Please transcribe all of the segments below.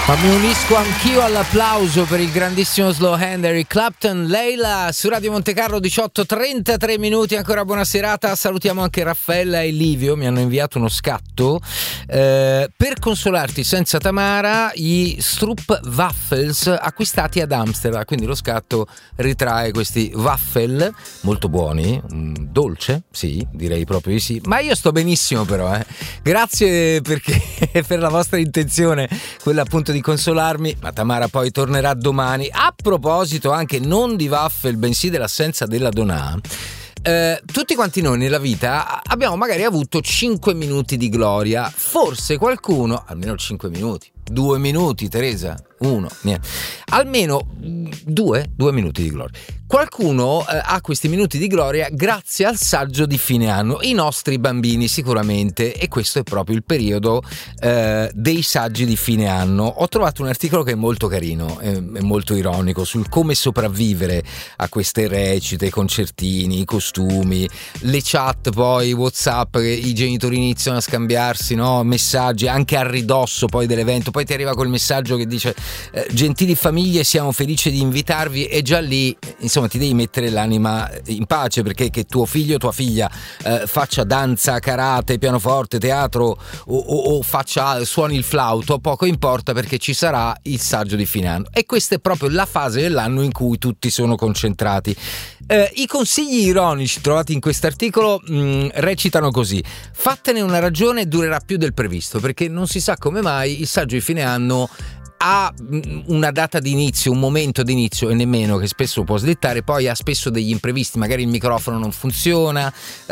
Ma mi unisco anch'io all'applauso per il grandissimo slow hand Eric Clapton. Leila su Radio Montecarlo, 18:33 minuti. Ancora buona serata. Salutiamo anche Raffaella e Livio, mi hanno inviato uno scatto per consolarti senza Tamara, gli Stroop Waffles acquistati ad Amsterdam. Quindi lo scatto ritrae questi waffle molto buoni, dolce, sì, direi proprio di sì. Ma io sto benissimo però, grazie perché per la vostra intenzione, quella appunto di consolarmi. Ma Tamara poi tornerà domani. A proposito anche non di waffle bensì dell'assenza della Donà, tutti quanti noi nella vita abbiamo magari avuto 5 minuti di gloria. Forse qualcuno, almeno 5 minuti, 2 minuti, Teresa, 1, niente, almeno 2 minuti di gloria. Qualcuno ha questi minuti di gloria grazie al saggio di fine anno, i nostri bambini sicuramente, e questo è proprio il periodo dei saggi di fine anno. Ho trovato un articolo che è molto carino, è molto ironico, sul come sopravvivere a queste recite, i concertini, i costumi, le chat, poi WhatsApp, che i genitori iniziano a scambiarsi, no, messaggi anche a ridosso poi dell'evento. Poi ti arriva quel messaggio che dice gentili famiglie, siamo felici di invitarvi, e già lì insomma ti devi mettere l'anima in pace, perché che tuo figlio o tua figlia faccia danza, karate, pianoforte, teatro o suoni il flauto, poco importa, perché ci sarà il saggio di fine anno, e questa è proprio la fase dell'anno in cui tutti sono concentrati. I consigli ironici trovati in quest'articolo recitano così: fattene una ragione, durerà più del previsto, perché non si sa come mai il saggio di fine anno ha una data di inizio, un momento di inizio, e nemmeno, che spesso può slittare, poi ha spesso degli imprevisti, magari il microfono non funziona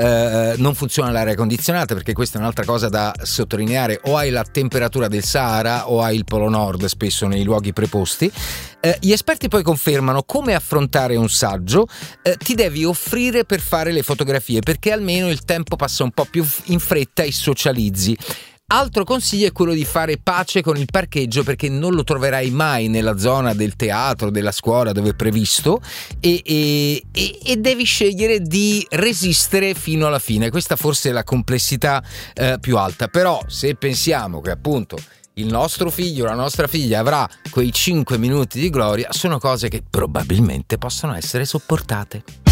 l'aria condizionata, perché questa è un'altra cosa da sottolineare: o hai la temperatura del Sahara o hai il Polo Nord spesso nei luoghi preposti. Gli esperti poi confermano come affrontare un saggio: ti devi offrire per fare le fotografie, perché almeno il tempo passa un po' più in fretta e socializzi. Altro consiglio è quello di fare pace con il parcheggio, perché non lo troverai mai nella zona del teatro, della scuola dove è previsto, e devi scegliere di resistere fino alla fine. Questa forse è la complessità più alta. Però se pensiamo che appunto il nostro figlio, la nostra figlia avrà quei 5 minuti di gloria, sono cose che probabilmente possono essere sopportate.